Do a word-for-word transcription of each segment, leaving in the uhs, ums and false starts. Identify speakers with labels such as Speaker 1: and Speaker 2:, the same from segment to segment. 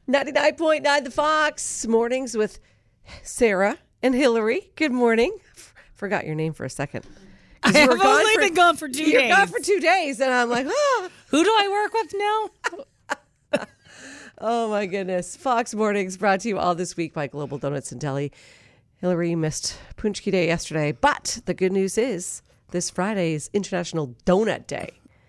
Speaker 1: ninety-nine point nine The Fox. Mornings with Sarah and Hillary. Good morning. F- forgot your name for a second.
Speaker 2: I
Speaker 1: You
Speaker 2: have
Speaker 1: were gone
Speaker 2: only
Speaker 1: for,
Speaker 2: been gone for two
Speaker 1: you're
Speaker 2: days.
Speaker 1: You're gone for two days. And I'm like, ah.
Speaker 2: Who do I work with now?
Speaker 1: Oh, my goodness. Fox Mornings brought to you all this week by Global Donuts and Deli. Hillary, you missed Punchki Day yesterday. But the good news is this Friday is International Donut Day.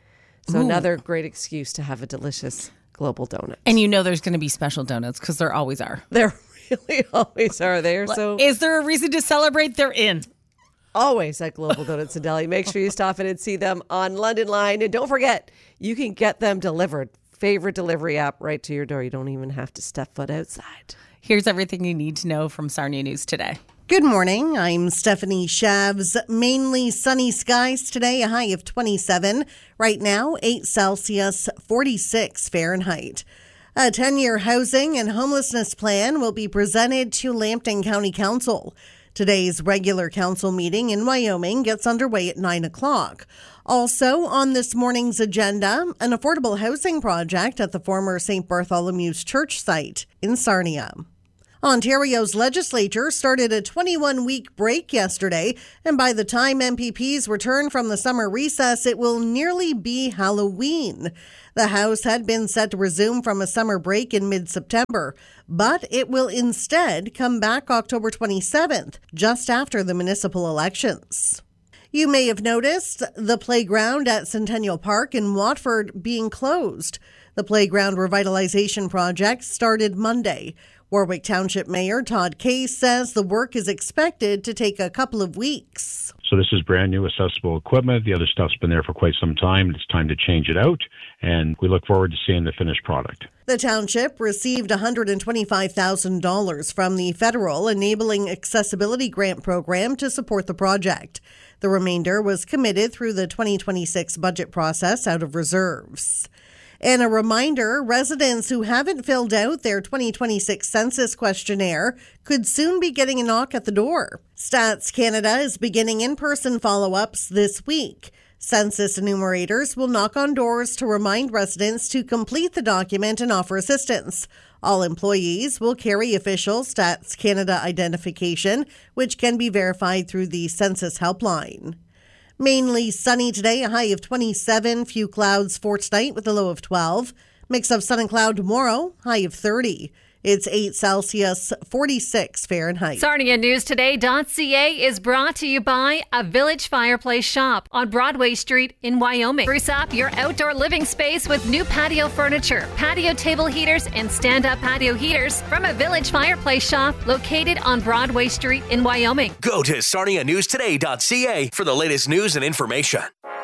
Speaker 1: So
Speaker 2: Ooh.
Speaker 1: Another great excuse to have a delicious global donut.
Speaker 2: And you know there's going to be special donuts because there always are.
Speaker 1: There really always are there. So
Speaker 2: is there a reason to celebrate? They're in.
Speaker 1: Always at Global Donuts and Deli. Make sure you stop in and see them on London Line. And don't forget, you can get them delivered. Favorite delivery app right to your door. You don't even have to step foot outside.
Speaker 2: Here's everything you need to know from Sarnia News today.
Speaker 3: Good morning. I'm Stephanie Shavs. Mainly sunny skies today, a high of twenty-seven. Right now, eight Celsius, forty-six Fahrenheit. A ten-year housing and homelessness plan will be presented to Lambton County Council. Today's regular council meeting in Wyoming gets underway at nine o'clock. Also on this morning's agenda, an affordable housing project at the former Saint Bartholomew's Church site in Sarnia. Ontario's legislature started a twenty-one-week break yesterday, and by the time M P Ps return from the summer recess, it will nearly be Halloween. The House had been set to resume from a summer break in mid-September, but it will instead come back October twenty-seventh, just after the municipal elections. You may have noticed the playground at Centennial Park in Watford being closed. The playground revitalization project started Monday. Warwick Township Mayor Todd Case says the work is expected to take a couple of weeks.
Speaker 4: So this is brand new accessible equipment. The other stuff's been there for quite some time. It's time to change it out, and we look forward to seeing the finished product.
Speaker 3: The township received one hundred twenty-five thousand dollars from the federal Enabling Accessibility Grant Program to support the project. The remainder was committed through the twenty twenty-six budget process out of reserves. And a reminder, residents who haven't filled out their twenty twenty-six census questionnaire could soon be getting a knock at the door. Stats Canada is beginning in-person follow-ups this week. Census enumerators will knock on doors to remind residents to complete the document and offer assistance. All employees will carry official Stats Canada identification, which can be verified through the Census Helpline. Mainly sunny today, a high of twenty-seven. Few clouds for tonight with a low of twelve. Mix of sun and cloud tomorrow, high of thirty. It's eight Celsius, forty-six Fahrenheit.
Speaker 5: Sarnia News Today dot C A is brought to you by a Village Fireplace Shop on Broadway Street in Wyoming. Spruce up your outdoor living space with new patio furniture, patio table heaters, and stand-up patio heaters from a Village Fireplace Shop located on Broadway Street in Wyoming.
Speaker 6: Go to Sarnia News Today dot C A for the latest news and information.